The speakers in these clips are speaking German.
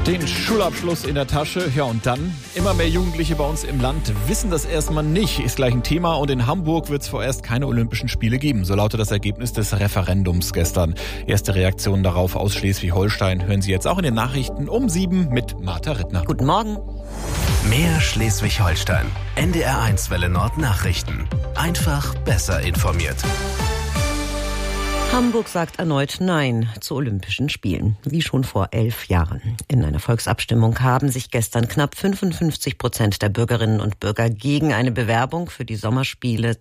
Den Schulabschluss in der Tasche, ja und dann? Immer mehr Jugendliche bei uns im Land wissen das erstmal nicht, ist gleich ein Thema. Und in Hamburg wird es vorerst keine Olympischen Spiele geben, so lautet das Ergebnis des Referendums gestern. Erste Reaktionen darauf aus Schleswig-Holstein hören Sie jetzt auch in den Nachrichten um 7 mit Martha Rittner. Guten Morgen. Mehr Schleswig-Holstein. NDR1 Welle Nord Nachrichten. Einfach besser informiert. Hamburg sagt erneut Nein zu Olympischen Spielen, wie schon vor 11 Jahren. In einer Volksabstimmung haben sich gestern knapp 55% der Bürgerinnen und Bürger gegen eine Bewerbung für die Sommerspiele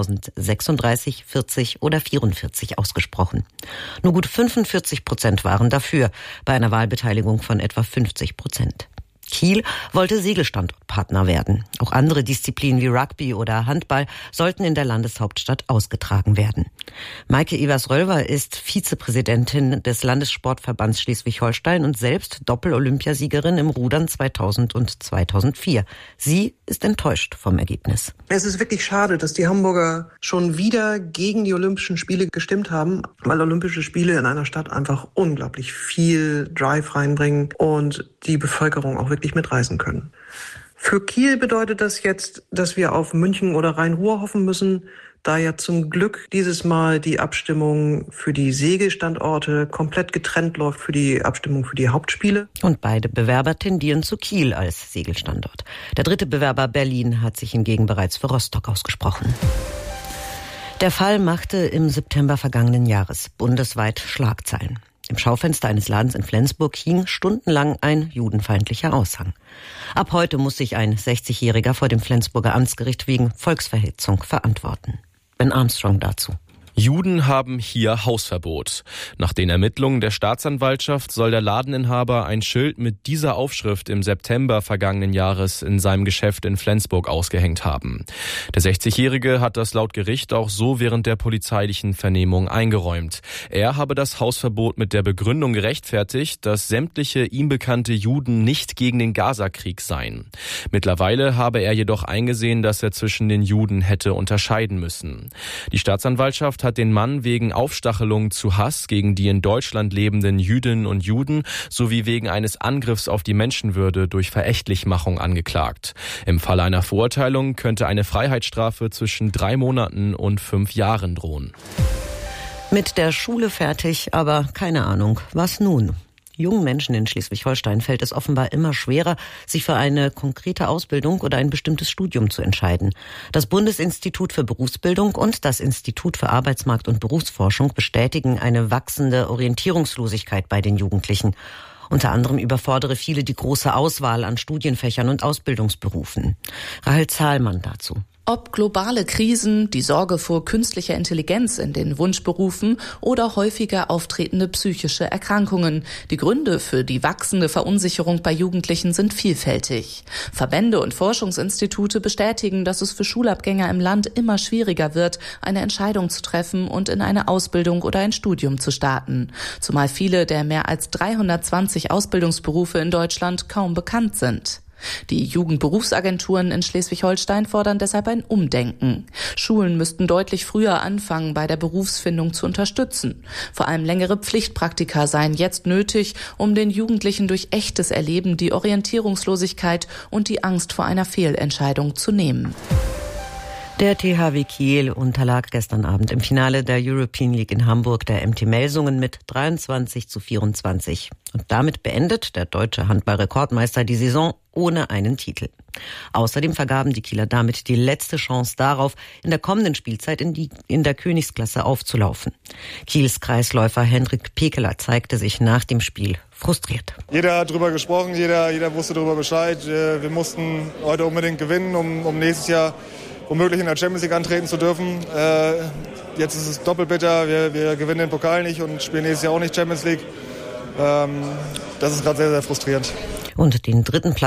2036, 40 oder 44 ausgesprochen. Nur gut 45% waren dafür, bei einer Wahlbeteiligung von etwa 50%. Kiel wollte Segelstandortpartner werden. Auch andere Disziplinen wie Rugby oder Handball sollten in der Landeshauptstadt ausgetragen werden. Maike Evers-Rölver ist Vizepräsidentin des Landessportverbands Schleswig-Holstein und selbst Doppel-Olympiasiegerin im Rudern 2000 und 2004. Sie ist enttäuscht vom Ergebnis. Es ist wirklich schade, dass die Hamburger schon wieder gegen die Olympischen Spiele gestimmt haben, weil Olympische Spiele in einer Stadt einfach unglaublich viel Drive reinbringen und die Bevölkerung auch wirklich mitreisen können. Für Kiel bedeutet das jetzt, dass wir auf München oder Rhein-Ruhr hoffen müssen, da ja zum Glück dieses Mal die Abstimmung für die Segelstandorte komplett getrennt läuft für die Abstimmung für die Hauptspiele. Und beide Bewerber tendieren zu Kiel als Segelstandort. Der dritte Bewerber Berlin hat sich hingegen bereits für Rostock ausgesprochen. Der Fall machte im September vergangenen Jahres bundesweit Schlagzeilen. Im Schaufenster eines Ladens in Flensburg hing stundenlang ein judenfeindlicher Aushang. Ab heute muss sich ein 60-Jähriger vor dem Flensburger Amtsgericht wegen Volksverhetzung verantworten. Ben Armstrong dazu. Juden haben hier Hausverbot. Nach den Ermittlungen der Staatsanwaltschaft soll der Ladeninhaber ein Schild mit dieser Aufschrift im September vergangenen Jahres in seinem Geschäft in Flensburg ausgehängt haben. Der 60-Jährige hat das laut Gericht auch so während der polizeilichen Vernehmung eingeräumt. Er habe das Hausverbot mit der Begründung gerechtfertigt, dass sämtliche ihm bekannte Juden nicht gegen den Gazakrieg seien. Mittlerweile habe er jedoch eingesehen, dass er zwischen den Juden hätte unterscheiden müssen. Die Staatsanwaltschaft hat den Mann wegen Aufstachelung zu Hass gegen die in Deutschland lebenden Jüdinnen und Juden sowie wegen eines Angriffs auf die Menschenwürde durch Verächtlichmachung angeklagt. Im Falle einer Verurteilung könnte eine Freiheitsstrafe zwischen 3 Monaten und 5 Jahren drohen. Mit der Schule fertig, aber keine Ahnung, was nun? Jungen Menschen in Schleswig-Holstein fällt es offenbar immer schwerer, sich für eine konkrete Ausbildung oder ein bestimmtes Studium zu entscheiden. Das Bundesinstitut für Berufsbildung und das Institut für Arbeitsmarkt- und Berufsforschung bestätigen eine wachsende Orientierungslosigkeit bei den Jugendlichen. Unter anderem überfordere viele die große Auswahl an Studienfächern und Ausbildungsberufen. Rahel Zahlmann dazu. Ob globale Krisen, die Sorge vor künstlicher Intelligenz in den Wunschberufen oder häufiger auftretende psychische Erkrankungen. Die Gründe für die wachsende Verunsicherung bei Jugendlichen sind vielfältig. Verbände und Forschungsinstitute bestätigen, dass es für Schulabgänger im Land immer schwieriger wird, eine Entscheidung zu treffen und in eine Ausbildung oder ein Studium zu starten. Zumal viele der mehr als 320 Ausbildungsberufe in Deutschland kaum bekannt sind. Die Jugendberufsagenturen in Schleswig-Holstein fordern deshalb ein Umdenken. Schulen müssten deutlich früher anfangen, bei der Berufsfindung zu unterstützen. Vor allem längere Pflichtpraktika seien jetzt nötig, um den Jugendlichen durch echtes Erleben die Orientierungslosigkeit und die Angst vor einer Fehlentscheidung zu nehmen. Der THW Kiel unterlag gestern Abend im Finale der European League in Hamburg der MT Melsungen mit 23:24. Und damit beendet der deutsche Handball-Rekordmeister die Saison ohne einen Titel. Außerdem vergaben die Kieler damit die letzte Chance darauf, in der kommenden Spielzeit in der Königsklasse aufzulaufen. Kiels Kreisläufer Hendrik Pekeler zeigte sich nach dem Spiel frustriert. Jeder hat drüber gesprochen, jeder wusste darüber Bescheid. Wir mussten heute unbedingt gewinnen, um nächstes Jahr womöglich in der Champions League antreten zu dürfen. Jetzt ist es doppelt bitter. Wir gewinnen den Pokal nicht und spielen nächstes Jahr auch nicht Champions League. Das ist gerade sehr, sehr frustrierend. Und den dritten Platz